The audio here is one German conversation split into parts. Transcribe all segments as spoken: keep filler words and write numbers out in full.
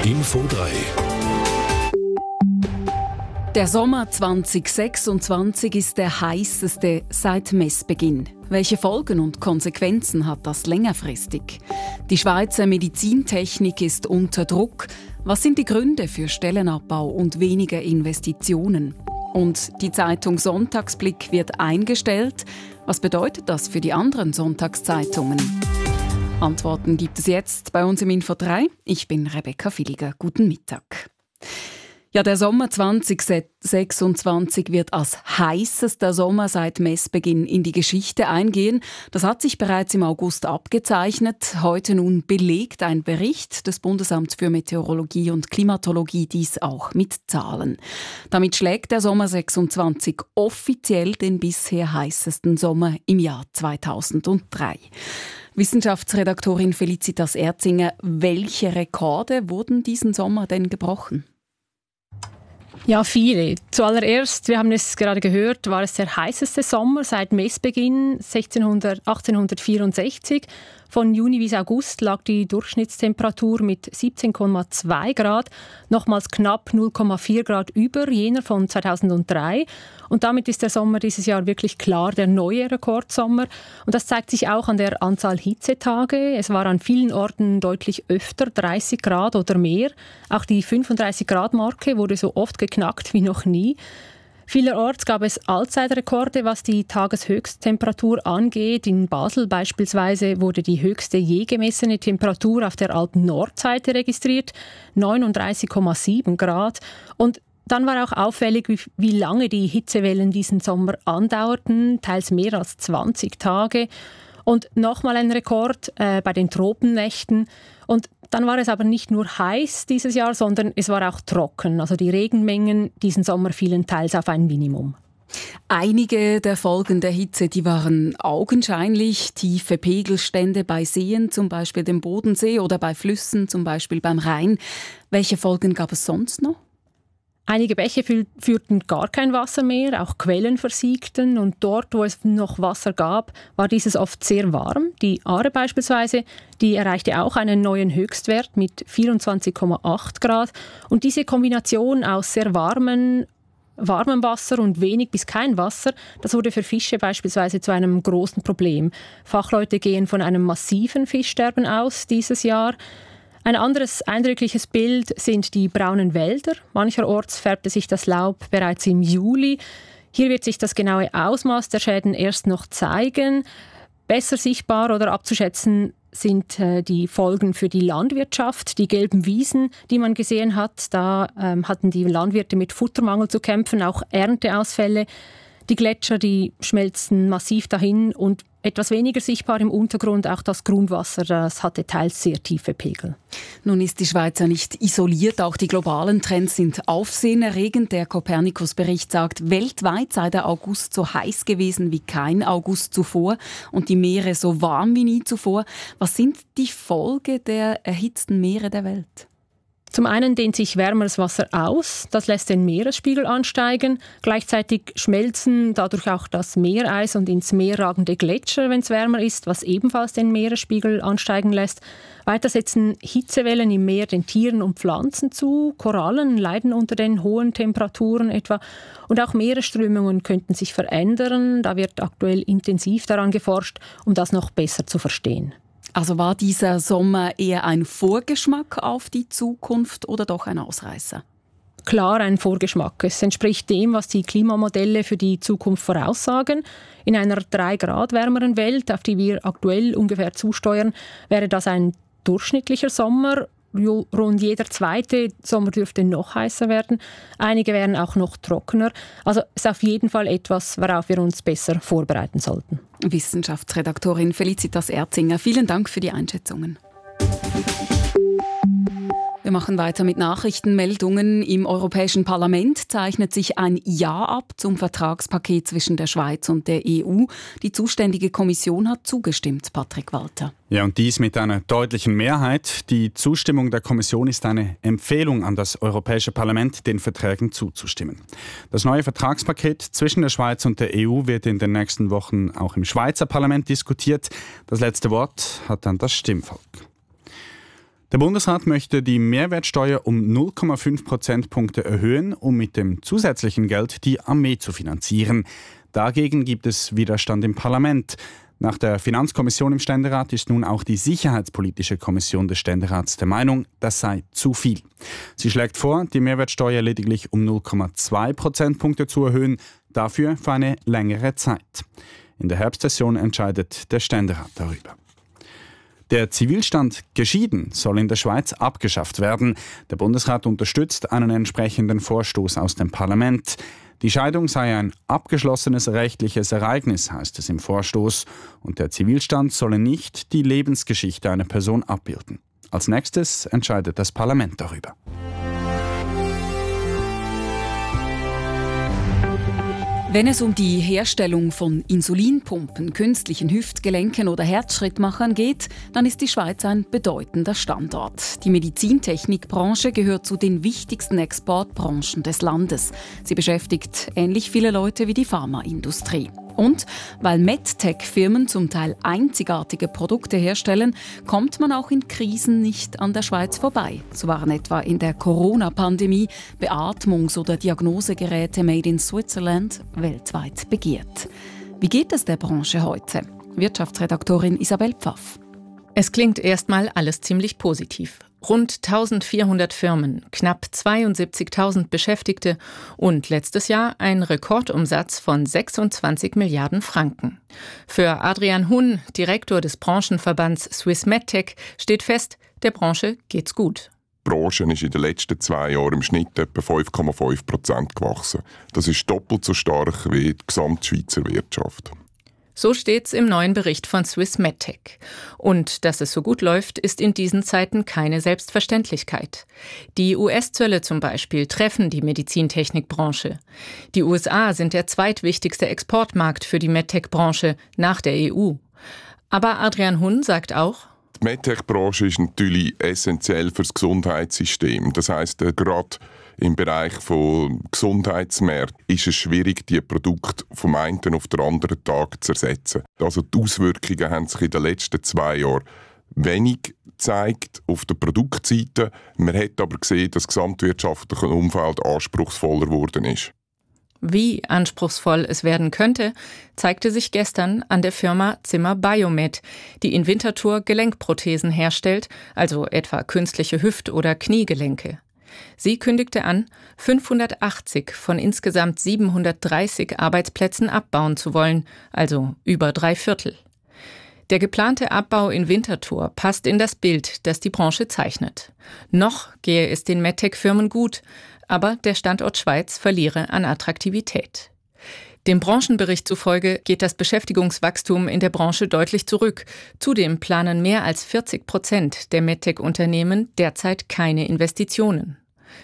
Info drei. Der Sommer zwanzig sechsundzwanzig ist der heißeste seit Messbeginn. Welche Folgen und Konsequenzen hat das längerfristig? Die Schweizer Medizintechnik ist unter Druck. Was sind die Gründe für Stellenabbau und weniger Investitionen? Und die Zeitung Sonntagsblick wird eingestellt. Was bedeutet das für die anderen Sonntagszeitungen? Antworten gibt es jetzt bei uns im Info drei. Ich bin Rebecca Villiger. Guten Mittag. Ja, der Sommer zwanzig sechsundzwanzig wird als heißester Sommer seit Messbeginn in die Geschichte eingehen. Das hat sich bereits im August abgezeichnet. Heute nun belegt ein Bericht des Bundesamts für Meteorologie und Klimatologie dies auch mit Zahlen. Damit schlägt der Sommer sechsundzwanzig offiziell den bisher heißesten Sommer im Jahr zweitausenddrei. Wissenschaftsredaktorin Felicitas Erzinger, welche Rekorde wurden diesen Sommer denn gebrochen? Ja, viele. Zuallererst, wir haben es gerade gehört, war es der heißeste Sommer seit Messbeginn achtzehnhundertvierundsechzig. Von Juni bis August lag die Durchschnittstemperatur mit siebzehn Komma zwei Grad, nochmals knapp null Komma vier Grad über jener von zweitausenddrei. Und damit ist der Sommer dieses Jahr wirklich klar der neue Rekordsommer. Und das zeigt sich auch an der Anzahl Hitzetage. Es war an vielen Orten deutlich öfter dreißig Grad oder mehr. Auch die fünfunddreißig Grad Marke wurde so oft geknackt wie noch nie. Vielerorts gab es Allzeitrekorde, was die Tageshöchsttemperatur angeht. In Basel beispielsweise wurde die höchste je gemessene Temperatur auf der Alpen-Nordseite registriert, neununddreißig Komma sieben Grad. Und dann war auch auffällig, wie, wie lange die Hitzewellen diesen Sommer andauerten, teils mehr als zwanzig Tage. Und nochmal ein Rekord äh, bei den Tropennächten. Und dann war es aber nicht nur heiß dieses Jahr, sondern es war auch trocken. Also die Regenmengen diesen Sommer fielen teils auf ein Minimum. Einige der Folgen der Hitze, die waren augenscheinlich. Tiefe Pegelstände bei Seen, zum Beispiel dem Bodensee, oder bei Flüssen, zum Beispiel beim Rhein. Welche Folgen gab es sonst noch? Einige Bäche führten gar kein Wasser mehr, auch Quellen versiegten, und dort, wo es noch Wasser gab, war dieses oft sehr warm. Die Aare beispielsweise, die erreichte auch einen neuen Höchstwert mit vierundzwanzig Komma acht Grad. Und diese Kombination aus sehr warmen, warmem Wasser und wenig bis kein Wasser, das wurde für Fische beispielsweise zu einem großen Problem. Fachleute gehen von einem massiven Fischsterben aus dieses Jahr. Ein anderes eindrückliches Bild sind die braunen Wälder. Mancherorts färbte sich das Laub bereits im Juli. Hier wird sich das genaue Ausmaß der Schäden erst noch zeigen. Besser sichtbar oder abzuschätzen sind äh, die Folgen für die Landwirtschaft. Die gelben Wiesen, die man gesehen hat, da ähm, hatten die Landwirte mit Futtermangel zu kämpfen, auch Ernteausfälle. Die Gletscher, die schmelzen massiv dahin, und etwas weniger sichtbar im Untergrund auch das Grundwasser, das hatte teils sehr tiefe Pegel. Nun ist die Schweiz ja nicht isoliert, auch die globalen Trends sind aufsehenerregend. Der Copernicus-Bericht sagt, weltweit sei der August so heiß gewesen wie kein August zuvor und die Meere so warm wie nie zuvor. Was sind die Folgen der erhitzten Meere der Welt? Zum einen dehnt sich wärmeres Wasser aus, das lässt den Meeresspiegel ansteigen. Gleichzeitig schmelzen dadurch auch das Meereis und ins Meer ragende Gletscher, wenn es wärmer ist, was ebenfalls den Meeresspiegel ansteigen lässt. Weiter setzen Hitzewellen im Meer den Tieren und Pflanzen zu. Korallen leiden unter den hohen Temperaturen etwa. Und auch Meeresströmungen könnten sich verändern. Da wird aktuell intensiv daran geforscht, um das noch besser zu verstehen. Also war dieser Sommer eher ein Vorgeschmack auf die Zukunft oder doch ein Ausreißer? Klar ein Vorgeschmack. Es entspricht dem, was die Klimamodelle für die Zukunft voraussagen. In einer drei Grad wärmeren Welt, auf die wir aktuell ungefähr zusteuern, wäre das ein durchschnittlicher Sommer. Rund jeder zweite Sommer dürfte noch heißer werden. Einige wären auch noch trockener. Also es ist auf jeden Fall etwas, worauf wir uns besser vorbereiten sollten. Wissenschaftsredaktorin Felicitas Erzinger, vielen Dank für die Einschätzungen. Wir machen weiter mit Nachrichtenmeldungen. Im Europäischen Parlament zeichnet sich ein Ja ab zum Vertragspaket zwischen der Schweiz und der E U. Die zuständige Kommission hat zugestimmt, Patrick Walter. Ja, und dies mit einer deutlichen Mehrheit. Die Zustimmung der Kommission ist eine Empfehlung an das Europäische Parlament, den Verträgen zuzustimmen. Das neue Vertragspaket zwischen der Schweiz und der E U wird in den nächsten Wochen auch im Schweizer Parlament diskutiert. Das letzte Wort hat dann das Stimmvolk. Der Bundesrat möchte die Mehrwertsteuer um null Komma fünf Prozentpunkte erhöhen, um mit dem zusätzlichen Geld die Armee zu finanzieren. Dagegen gibt es Widerstand im Parlament. Nach der Finanzkommission im Ständerat ist nun auch die Sicherheitspolitische Kommission des Ständerats der Meinung, das sei zu viel. Sie schlägt vor, die Mehrwertsteuer lediglich um null Komma zwei Prozentpunkte zu erhöhen, dafür für eine längere Zeit. In der Herbstsession entscheidet der Ständerat darüber. Der Zivilstand geschieden soll in der Schweiz abgeschafft werden. Der Bundesrat unterstützt einen entsprechenden Vorstoß aus dem Parlament. Die Scheidung sei ein abgeschlossenes rechtliches Ereignis, heißt es im Vorstoß. Und der Zivilstand solle nicht die Lebensgeschichte einer Person abbilden. Als nächstes entscheidet das Parlament darüber. Wenn es um die Herstellung von Insulinpumpen, künstlichen Hüftgelenken oder Herzschrittmachern geht, dann ist die Schweiz ein bedeutender Standort. Die Medizintechnikbranche gehört zu den wichtigsten Exportbranchen des Landes. Sie beschäftigt ähnlich viele Leute wie die Pharmaindustrie. Und weil MedTech-Firmen zum Teil einzigartige Produkte herstellen, kommt man auch in Krisen nicht an der Schweiz vorbei. So waren etwa in der Corona-Pandemie Beatmungs- oder Diagnosegeräte made in Switzerland weltweit begehrt. Wie geht es der Branche heute? Wirtschaftsredaktorin Isabel Pfaff. Es klingt erstmal alles ziemlich positiv. Rund eintausendvierhundert Firmen, knapp zweiundsiebzigtausend Beschäftigte und letztes Jahr ein Rekordumsatz von sechsundzwanzig Milliarden Franken. Für Adrian Hunn, Direktor des Branchenverbands Swiss MedTech, steht fest, der Branche geht's gut. Die Branche ist in den letzten zwei Jahren im Schnitt etwa fünf Komma fünf Prozent gewachsen. Das ist doppelt so stark wie die gesamte Schweizer Wirtschaft. So steht's im neuen Bericht von Swiss MedTech. Und dass es so gut läuft, ist in diesen Zeiten keine Selbstverständlichkeit. Die U S-Zölle zum Beispiel treffen die Medizintechnikbranche. Die U S A sind der zweitwichtigste Exportmarkt für die MedTech-Branche nach der E U. Aber Adrian Hunn sagt auch, die MedTech-Branche ist natürlich essentiell für das Gesundheitssystem. Das heisst, gerade im Bereich von Gesundheitsmärkten ist es schwierig, die Produkte vom einen auf den anderen Tag zu ersetzen. Also die Auswirkungen haben sich in den letzten zwei Jahren wenig gezeigt auf der Produktseite. Man hat aber gesehen, dass das gesamtwirtschaftliche Umfeld anspruchsvoller geworden ist. Wie anspruchsvoll es werden könnte, zeigte sich gestern an der Firma Zimmer Biomed, die in Winterthur Gelenkprothesen herstellt, also etwa künstliche Hüft- oder Kniegelenke. Sie kündigte an, fünfhundertachtzig von insgesamt siebenhundertdreißig Arbeitsplätzen abbauen zu wollen, also über drei Viertel. Der geplante Abbau in Winterthur passt in das Bild, das die Branche zeichnet. Noch gehe es den MedTech-Firmen gut, aber der Standort Schweiz verliere an Attraktivität. Dem Branchenbericht zufolge geht das Beschäftigungswachstum in der Branche deutlich zurück. Zudem planen mehr als vierzig Prozent der MedTech-Unternehmen derzeit keine Investitionen.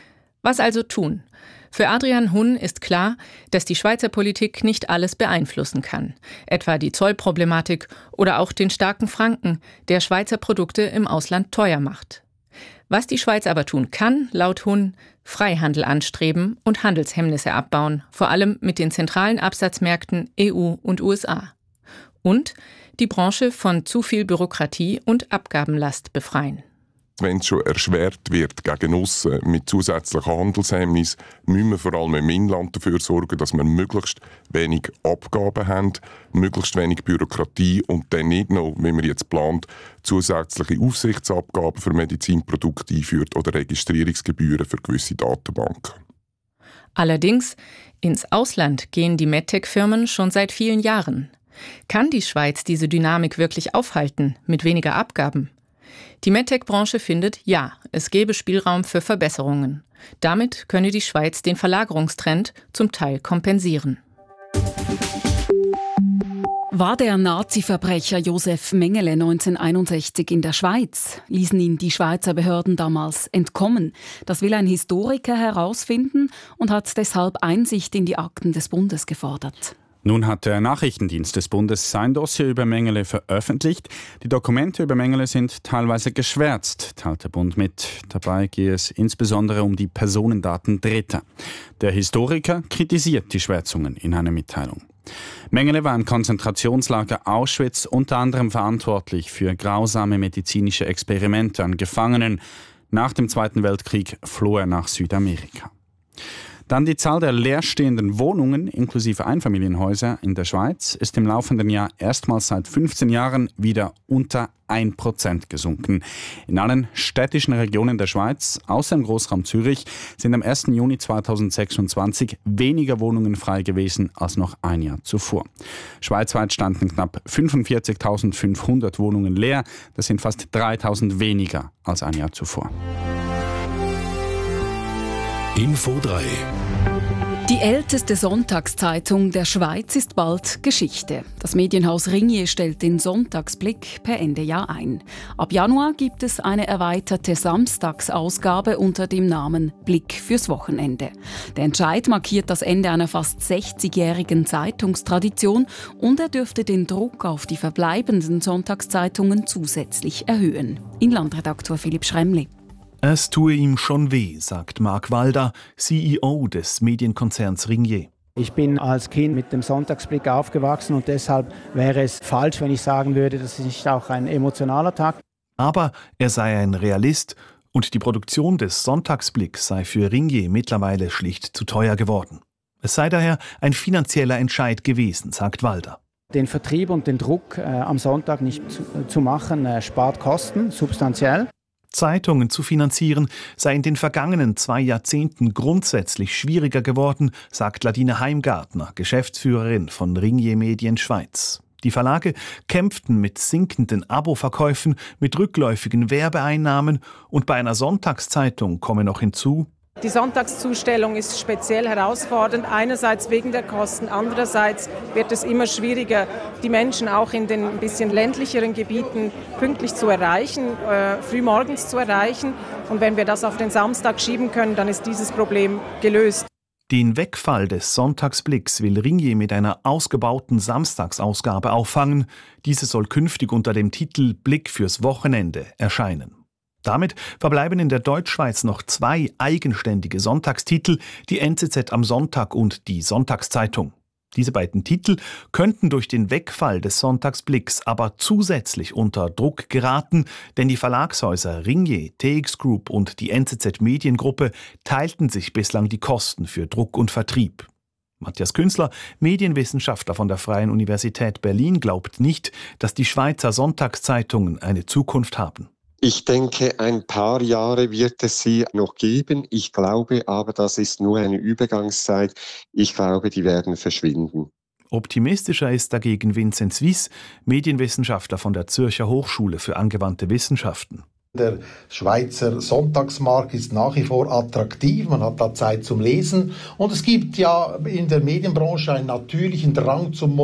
Was also tun? Für Adrian Hunn ist klar, dass die Schweizer Politik nicht alles beeinflussen kann. Etwa die Zollproblematik oder auch den starken Franken, der Schweizer Produkte im Ausland teuer macht. Was die Schweiz aber tun kann, laut Hunn, Freihandel anstreben und Handelshemmnisse abbauen, vor allem mit den zentralen Absatzmärkten E U und U S A. Und die Branche von zu viel Bürokratie und Abgabenlast befreien. Wenn es schon erschwert wird gegen aussen mit zusätzlichen Handelshemmnissen, müssen wir vor allem im Inland dafür sorgen, dass wir möglichst wenig Abgaben haben, möglichst wenig Bürokratie und dann nicht noch, wie man jetzt plant, zusätzliche Aufsichtsabgaben für Medizinprodukte einführt oder Registrierungsgebühren für gewisse Datenbanken. Allerdings, ins Ausland gehen die MedTech-Firmen schon seit vielen Jahren. Kann die Schweiz diese Dynamik wirklich aufhalten, mit weniger Abgaben? Die MedTech-Branche findet, ja, es gäbe Spielraum für Verbesserungen. Damit könne die Schweiz den Verlagerungstrend zum Teil kompensieren. War der Nazi-Verbrecher Josef Mengele neunzehnhunderteinundsechzig in der Schweiz? Ließen ihn die Schweizer Behörden damals entkommen? Das will ein Historiker herausfinden und hat deshalb Einsicht in die Akten des Bundes gefordert. Nun hat der Nachrichtendienst des Bundes sein Dossier über Mengele veröffentlicht. Die Dokumente über Mengele sind teilweise geschwärzt, teilt der Bund mit. Dabei gehe es insbesondere um die Personendaten Dritter. Der Historiker kritisiert die Schwärzungen in einer Mitteilung. Mengele war im Konzentrationslager Auschwitz unter anderem verantwortlich für grausame medizinische Experimente an Gefangenen. Nach dem Zweiten Weltkrieg floh er nach Südamerika. Dann die Zahl der leerstehenden Wohnungen inklusive Einfamilienhäuser in der Schweiz ist im laufenden Jahr erstmals seit fünfzehn Jahren wieder unter ein Prozent gesunken. In allen städtischen Regionen der Schweiz, außer im Großraum Zürich, sind am ersten Juni zweitausendsechsundzwanzig weniger Wohnungen frei gewesen als noch ein Jahr zuvor. Schweizweit standen knapp fünfundvierzigtausendfünfhundert Wohnungen leer. Das sind fast dreitausend weniger als ein Jahr zuvor. Info drei. Die älteste Sonntagszeitung der Schweiz ist bald Geschichte. Das Medienhaus Ringier stellt den Sonntagsblick per Ende Jahr ein. Ab Januar gibt es eine erweiterte Samstagsausgabe unter dem Namen Blick fürs Wochenende. Der Entscheid markiert das Ende einer fast sechzigjährigen Zeitungstradition und er dürfte den Druck auf die verbleibenden Sonntagszeitungen zusätzlich erhöhen. Inlandredaktor Philipp Schremli. Es tue ihm schon weh, sagt Marc Walder, C E O des Medienkonzerns Ringier. Ich bin als Kind mit dem Sonntagsblick aufgewachsen und deshalb wäre es falsch, wenn ich sagen würde, das ist nicht auch ein emotionaler Tag. Aber er sei ein Realist und die Produktion des Sonntagsblicks sei für Ringier mittlerweile schlicht zu teuer geworden. Es sei daher ein finanzieller Entscheid gewesen, sagt Walder. Den Vertrieb und den Druck äh, am Sonntag nicht zu, äh, zu machen, äh, spart Kosten, substanziell. Zeitungen zu finanzieren sei in den vergangenen zwei Jahrzehnten grundsätzlich schwieriger geworden, sagt Ladine Heimgartner, Geschäftsführerin von Ringier Medien Schweiz. Die Verlage kämpften mit sinkenden Aboverkäufen, mit rückläufigen Werbeeinnahmen und bei einer Sonntagszeitung komme noch hinzu: Die Sonntagszustellung ist speziell herausfordernd, einerseits wegen der Kosten, andererseits wird es immer schwieriger, die Menschen auch in den ein bisschen ländlicheren Gebieten pünktlich zu erreichen, äh, frühmorgens zu erreichen. Und wenn wir das auf den Samstag schieben können, dann ist dieses Problem gelöst. Den Wegfall des Sonntagsblicks will Ringier mit einer ausgebauten Samstagsausgabe auffangen. Diese soll künftig unter dem Titel Blick fürs Wochenende erscheinen. Damit verbleiben in der Deutschschweiz noch zwei eigenständige Sonntagstitel, die N Z Z am Sonntag und die Sonntagszeitung. Diese beiden Titel könnten durch den Wegfall des Sonntagsblicks aber zusätzlich unter Druck geraten, denn die Verlagshäuser Ringier, T X Group und die N Z Z Mediengruppe teilten sich bislang die Kosten für Druck und Vertrieb. Matthias Künzler, Medienwissenschaftler von der Freien Universität Berlin, glaubt nicht, dass die Schweizer Sonntagszeitungen eine Zukunft haben. Ich denke, ein paar Jahre wird es sie noch geben. Ich glaube aber, das ist nur eine Übergangszeit. Ich glaube, die werden verschwinden. Optimistischer ist dagegen Vincent Suisse, Medienwissenschaftler von der Zürcher Hochschule für angewandte Wissenschaften. Der Schweizer Sonntagsmarkt ist nach wie vor attraktiv, man hat da Zeit zum Lesen und es gibt ja in der Medienbranche einen natürlichen Drang zum